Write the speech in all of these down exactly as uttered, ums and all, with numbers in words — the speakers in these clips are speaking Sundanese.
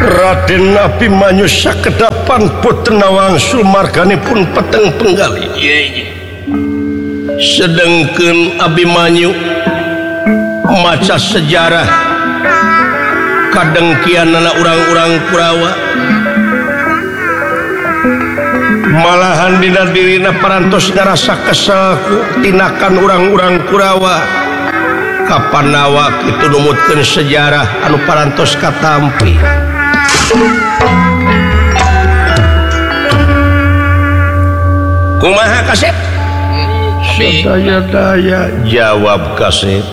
Raden Abimanyu sakedapan putra wangsul marganipun peteng penggali. Sedengkeun Abimanyu maca sejarah kadengkianana urang-urang Kurawa malahan dina dirina parantos ngarasa keselku tinakan urang-urang Kurawa kapanawa kitu numutkeun sejarah anu parantos katampi. Kumaha Kasep? Sadaya-daya jawab Kasep.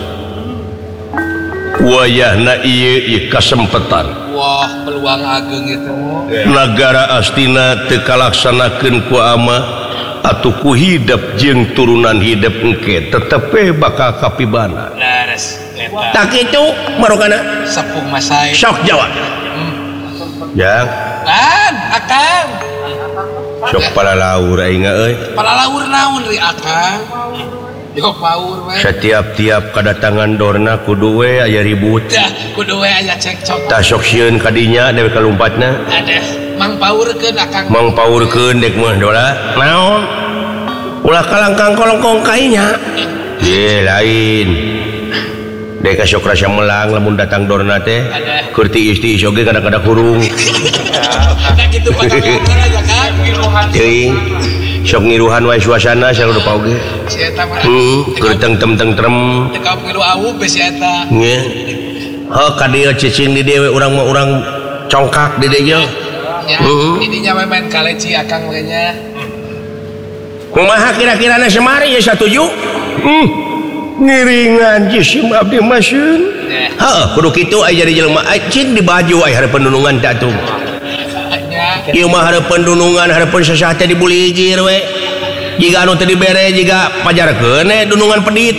Wayahna ieu ieu kasempetan. Wah, peluang ageng itu. Nagara Astina teu kalaksanakeun ku ama atuh ku hidep jeung turunan hidep engke tetep bakal kapibana. Laras eta. Tak kitu marogana Sepuh Masai. sok jawab. Yang Kan, Akang. sok palalaur aing euy. Palalaur naon ri Akang? Jok paur we. Setiap-tiap kedatangan dorna kudu we aya ribut. Dah, kudu we aya cekcok. Tak sok sieun kadinya dewe kalumpatna. Ada mang paurkeun Akang. Mang paurkeun dek mah dola. Naon? Ulah kalangkang kolongkong kainya. Ye lain. Dek sok rasa melang lamun datang dorna teh. Keur ti isti isoge kadang-kadang kurung. Nah kitu pangangkeun aja kan ngiruhan. Teuing. Sok ngiruhan wae suasana salu depa oge. Si eta mah. Heuh, keur teng-teng-trem. Teu ka ngilu awub si eta. Nya. Heuh ka dieu cicing di dieu urang mah urang congkak di dieu. Ya, ininya main kaleci Akang we nya. Kumaha kira-kirana semari ya satuju? Hmm. Ngiringan jisim abdi maseun. Heeh, kudu kitu aya jadi jelema cing di baju aya hareupeun dunungan da tuh. Ieu mah hareupeun dunungan hareupeun sasah teh dibuligir we. Jiga anu teu dibere jiga pajarkeun we dunungan pedit.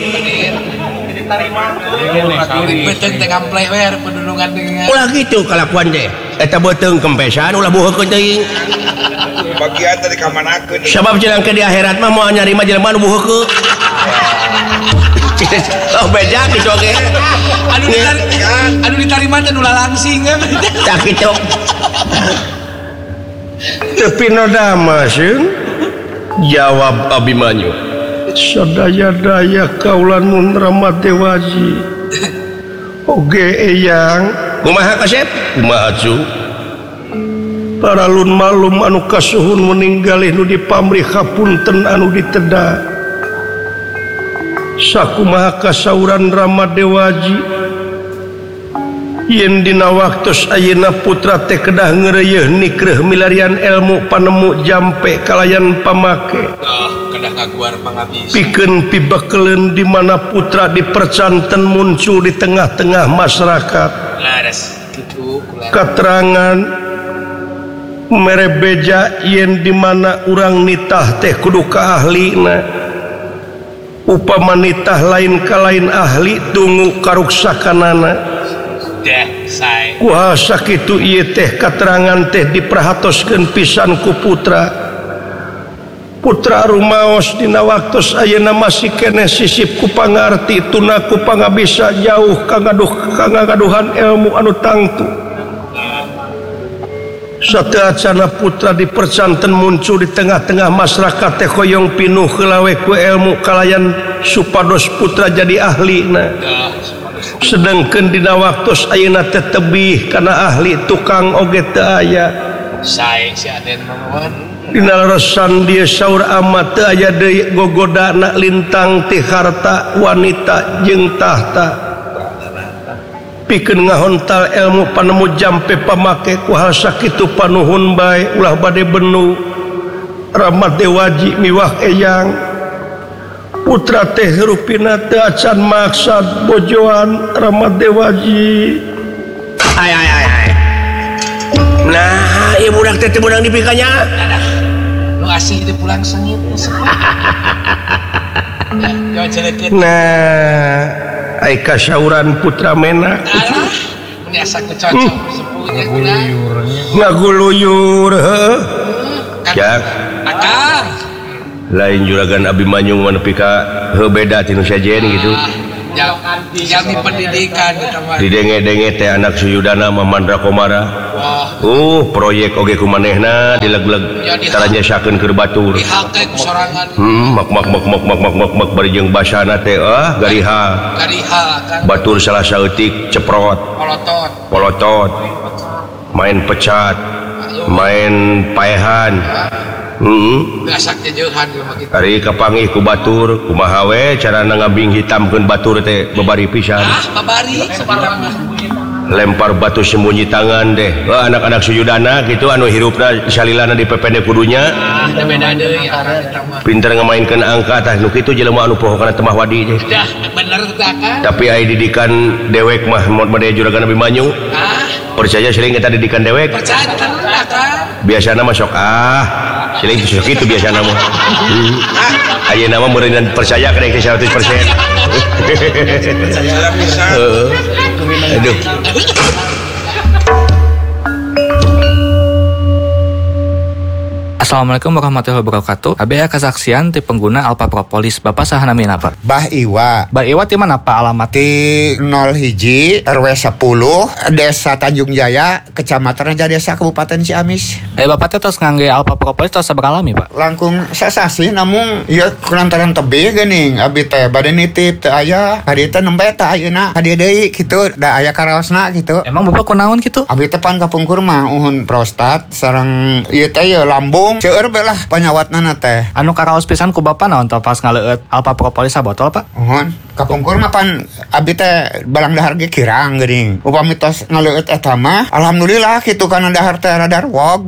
Beteung teh ngampleh we hareupeun dunungan dengan. Ulah kitu kalakuan teh. Eta beuteung kempesan ulah buheukeun teuing. Bagian tadi kamanakeun. Sabab cenah ke di akhirat mah moal nyarima jelema anu buheukeun. Oh beda gitu oke. Anu ditarima, anu ditarima teh nu langsing kan. Tak gitu. Tapi nodama sih. Jawab Abimanyu. Sadaya-daya kaulan mun Ramadewaji. Oge eyang. Kumaha Kasep? Kumaha cu? Paralun malum anu kasuhun meninggalih nu dipamrih hapunten anu diteda. Sakumaha kasauran Ramadewaji yen dina waktos ayeuna putra teh kedah ngeureuyeuh nikreuh milarian ilmu panemu jampe kalayan pamake. Oh, kedah ngaguar pangabis. Pikeun pibekeleun di mana putra dipercanten muncul di tengah-tengah masyarakat. Laras kitu kula. Keterangan mere beja yen di mana urang nitah teh kudu ka ahlina. Upama nitah lain ka lain ahli tunggu karuksakanana. Dah sae. Kuasa kitu ieu teh katerangan teh diperhatoskeun pisan ku putra. Putra rumaos dina waktos ayeuna masih keneh sisip ku pangarti tuna ku pangabisa jauh ka ngaduh ka ngagaduhan ilmu anu tangtu. Sateacana putra dipercanten muncul di tengah-tengah masyarakat teh hoyong pinuh heula we ku ilmu kalayan supados putra jadi ahlina. Sedengkeun dina waktos ayeuna teh tebih kana ahli tukang oge teu aya. Sae si Aden mangwan. Dina leresan dieu saur amat teu aya deui gogodana lintang ti harta wanita jeung tahta. Pikeun ngahontal ilmu panemu jampe pamake ku hal sakitu panuhun bae ulah bade benu Ramadewaji miwah eyang putra teh rupina teu acan maksad bojoan Ramadewaji. Ay ay ay ay. Nah, ieu budak teh teh budak dipikanya. Nu asih di pulang sengit. Ya, jelekeun. Nah, ai kasauran putra menak Ini asa kecocok sepuhnya guna. ngaguluyur heuh. Jak Akang. lain juragan Abimanyu nepi ka heuh beda ti nu sajen gitu. Jalmi pendidikan di denge-denge teh anak suyudana Mamandra Komara. Uh proyek oge kumanehna dileg-leg caranya sakeun keur batur. Dihake ku sorangan. Hmm mak mak mak mak mak mak mak mak bari jeung basana teh ah gariha. Gariha kan. Batur salah saeutik ceprot. Polotot. Polotot. Main pecat. Main paehan. Hmm. Gasak jeuhan gitu. Ari kapangih ku batur, kumaha we carana ngabing hitamkeun batur teh babari pisan. Ah, babari sebarangan. Lempar batu sembunyi tangan deh. Oh, anak-anak suyudana gitu anu hirupna salilana di P P D kudunya. Ah, teu beda deui eta mah. Pinter ngamainkeun angka tah nu kitu jelema anu pohokana temah wadi teh. Dah bener teh kan. Tapi aya didikan dewek mah model juragan Abimanyu. Ah, percaya sering kita didikan dewek. percaya kan. Biasana mah sok ah. Sering sok kitu biasana mah. Hmm. Ayeuna mah meureun percaya kana seratus persen. Percaya pisan. Heeh. Aduh. Assalamualaikum warahmatullahi wabarakatuh. Abi aya kesaksian ti pengguna Alpha Propolis. Bapak saha namina Pak? Bah Iwa. Bah Iwa ti mana Pak alamat? Di nol hiji R W sepuluh Desa Tanjung Jaya, Kecamatan Raja Desa, Kabupaten Ciamis. Eh Bapak teh tos ngangge Alpha Propolis tos sabaralami Pak? Langkung sasasi namun ieu kulantaran tebih geuning abi teh bade nitip teu aya. Hadi teh nembe teh ayeuna hadi deui kitu da aya karaosna kitu. Emang Bapak kunaon kitu? Abi teh pan kapungkur mah uhun prostat sareng ieu teh ya lambung. Seueur belah panyawatna teh. Anu karaos pisan ku Bapak naon teh pas ngaleueut Alpha Propolis sabotol Pak? Uhun kapungkur mah pan abi teh balang dahar ge kirang geuning. Upami tos ngaleueut eta mah alhamdulillah kitu kana dahar teh radar wog.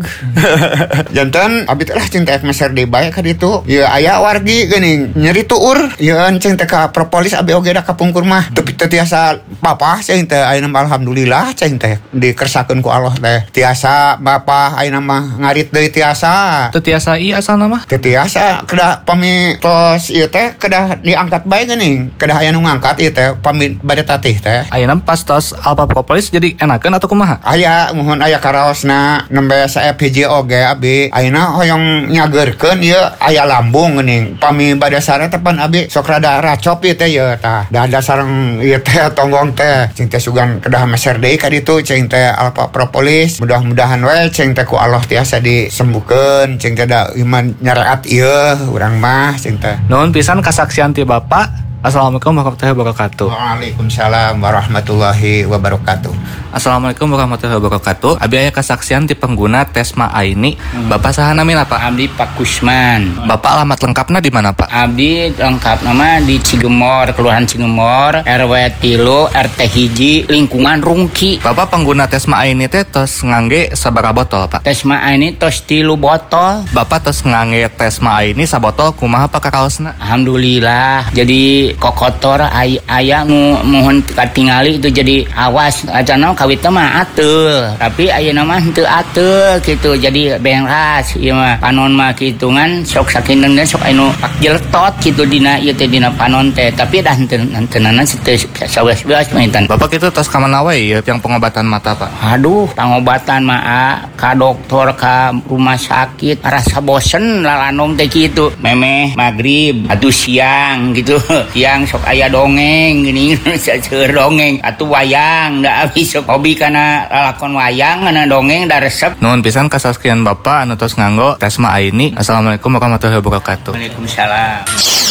Janten abi teh lah cinta meser di bae ka ditu. Ieu aya wargi geuning nyeri tuur. Ieu encing teh ka propolis abi oge da kapungkur mah. Tapi teu tiasa papah cing teh ayeuna mah alhamdulillah cing teh dikersakeun ku Allah teh. Tiasa bapa ayeuna mah ngarit deui tiasa. Teu tiasa ieu asal nama? Teu tiasa kedah pami tos ieu teh kedah diangkat bae geuning. Kedah aya nu ngangkat ieu teh pami bade tatih teh. Ayeuna pas tos Alpha Propolis jadi enakeun atau kumaha? Aya mohon aya karaosna nembe saep hiji oge abi ayeuna hoyong nyageurkeun ieu aya lambung geuning pami bade sare teh pan abi sok rada racop ieu teh ieu tah dada sareng ieu teh tonggong teh cing teh sugan kedah meser deui ka ditu cing teh Alpha Propolis mudah-mudahan we cing teh ku Allah tiasa disembuhkeun cing teh da iman nyaraat ieu urang mah cing teh. Nuhun pisan kasaksian ti Bapak. Assalamualaikum warahmatullahi wabarakatuh. Waalaikumsalam warahmatullahi wabarakatuh. Assalamualaikum warahmatullahi wabarakatuh. Abi aya kasaksian ti pengguna Tesma Aini. Hmm. Bapak saha namina Pak? Abdi Pak Kusman. Bapak alamat lengkapna di mana Pak? Abdi lengkap nama di Cigemor, Kelurahan Cigemor, R W tilu, R T hiji, lingkungan Rungki. Bapak pengguna Tesma Aini teh tos ngangge sabaraha botol Pak? Tesma Aini tos tilu botol. Bapak tos ngangge Tesma Aini sabotol kumaha Pak karaosna? Alhamdulillah. Jadi kokotor ay aya mu mohon katingali itu jadi awas acana kawit mah atul tapi ayeuna mah teu atul gitu jadi beras ieu mah panon mah kitungan sok sakineun sok anu pak jeltot kitu dina ieu teh dina panon teh tapi dah henteu henteunana teu saweas-weas maintan. Bapak kitu tos ka mana wae yang pengobatan mata Pak? Aduh pengobatan mah ka dokter ka rumah sakit rasa bosen lalanong teh kitu memeh magrib atuh siang gitu siang sok aya dongeng gini seueur dongeng atuh wayang da abis sok hobi kana lalakon wayang kana dongeng da resep. Nuhun pisan kasaskian Bapak anu tos nganggo Tesma Aini. Assalamualaikum warahmatullahi wabarakatuh. Waalaikumsalam.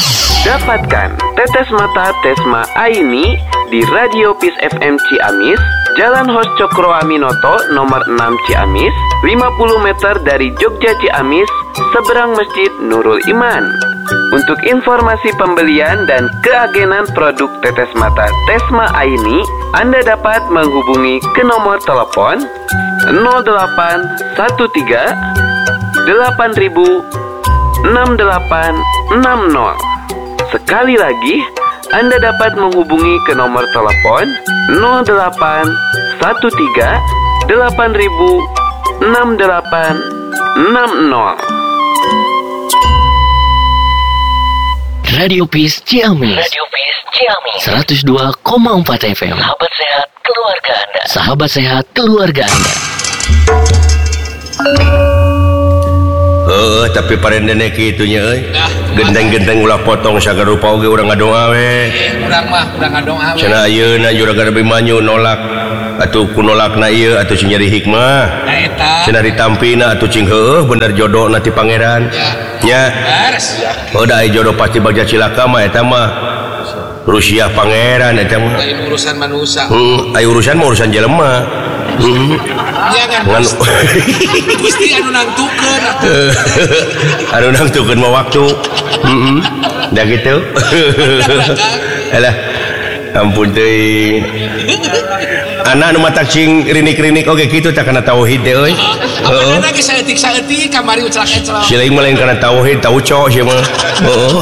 Dapatkan tetes mata Tesma Aini di Radio Peace F M Ciamis, Jalan Hos Cokro Aminoto nomor enam Ciamis, lima puluh meter dari Jogja Ciamis, seberang Masjid Nurul Iman. Untuk informasi pembelian dan keagenan produk tetes mata Tesma Aini, Anda dapat menghubungi ke nomor telepon nol delapan satu tiga delapan ribu enam delapan enam nol. Sekali lagi, Anda dapat menghubungi ke nomor telepon nol delapan satu tiga delapan ribu enam delapan enam nol. Radio Peace Ciamis. Radio Peace Ciamis. seratus dua koma empat F M. Sahabat sehat keluarga Anda. Sahabat sehat keluarga Anda. Heeh, tapi parendene kitu nya euy. gendeng-gendeng ulah potong saged rupa oge urang ngadoa we urang mah urang ngadoa we cenah ayeuna juragan Abimanyu nolak atuh ku nolakna ieu atuh sing nyari hikmah da eta cenah ditampina atuh cing heueuh bener jodohna ti pangeran nya beres udah aya jodoh pasti bagja cilaka mah eta mah Rusia pangeran eta mah lain urusan manusia heeh aya urusan mah urusan jelema heeh iya kan Gusti anu nangtukeun anu nangtukeun mah waktu heeh da gitu alah ampun teuing anak nu matak cing rinik-rinik oge kitu tak kana tauhid teh euy heeh anak geus saeutik-saeutik kamari uclak-uclak si lain mah lain kana tauhid tauco sia mah heeh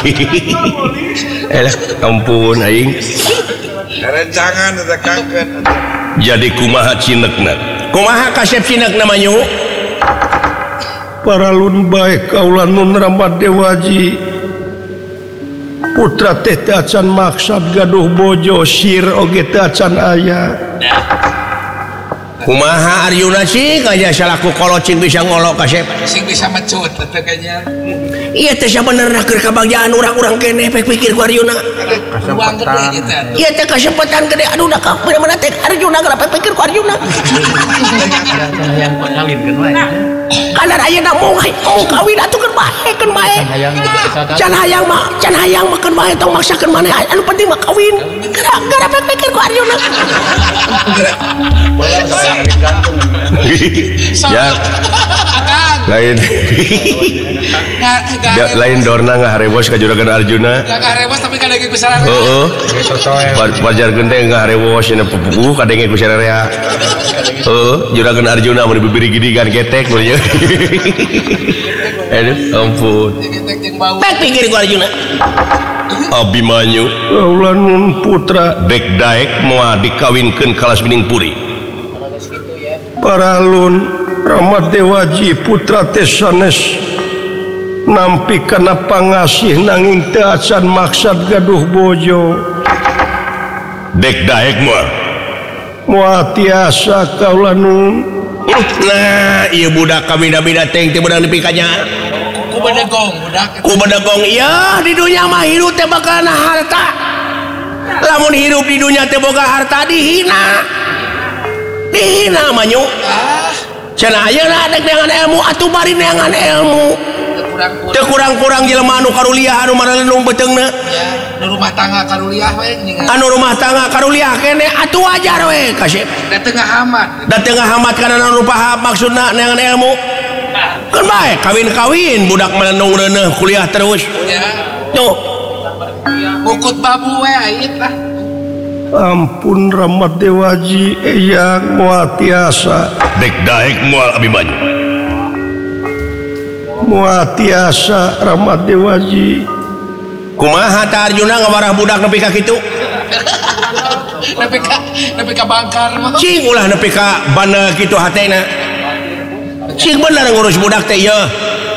alah ampun aing Rencangan eta kangkeun jadi kumaha cinekna kumaha kasep cinekna manyu paralun bae kaula nun Ramadewaji putra teh teu acan maksad gaduh bojo sir oge teu acan aya kumaha Aryuna sih kaya salaku kolocing bisa ngolok kasep sing bisa mecut teh kayaknya iya teh sabenerna keur kabagjaan urang-urang keneh pek pikir ku Aryuna ruang gede gitu iya teh kasempatan gede aduh da ka mana teh Aryuna geura pek pikir ku Aryuna yang pangalin kan wae kana ayeuna mung mung kawin atuh keur bae keun bae can hayang mah can hayang mah keun bae tong maksakeun maneh anu penting mah kawin geura geura pek pikir ku Aryuna ya lain lain dorna ngaharewos ka juragan Arjuna ngaharewos tapi kadenge ku sararea heeh wajar gede ngaharewos cenah pupuh kadenge ku sararea heeh juragan Arjuna mun bibiri gidigan ketek mun nya aduh ampun pek pikir ku Arjuna Abimanyu kaula nun putra dek daek moal dikawinkeun kalas Mining Puri paralun Ramadewaji putra teh sanes nampi kana pangasih nanging teu acan maksad gaduh bojo dek daek moal moal tiasa kaula nun nah ieu budak kabida-bida teh teh beunang nepi ka nya ku bedegong budak ku bedegong iya di dunia mah hirup teh bakal na harta lamun hirup di dunia teh boga harta dihina dihina manyu cenah ayeuna dek neangan ilmu atuh bari neangan ilmu teu kurang-kurang jelema anu karuliah anu maralendung beteungna anu rumah tangga karuliah we anu rumah tangga karuliah kene atuh wajar we kasep da teu ngahamat da teu ngahamat kana anu paham maksudna neangan ilmu kan bae kawin-kawin budak melendung reuneuh kuliah terus ya tuh bukut babu we ait lah ampun Ramadewaji eyang moal tiasa dek daek moal Abimanyu moal tiasa Ramadewaji kumaha ta Arjuna ngawarah budak nepi ka kitu nepi ka nepi ka bangkar mah cing ulah nepi ka bana kitu hatena cing bener ngurus budak teh ieu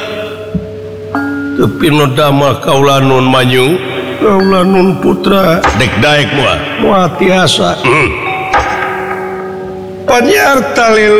tepi nu damel kaula nun Manyu kaula nun putra dek daek moal moal tiasa panjar talil